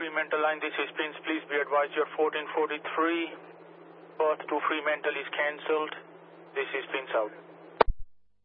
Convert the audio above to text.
Fremantle line, this is Prince. Please be advised your 1443 berth to Fremantle is cancelled. This is Prince out.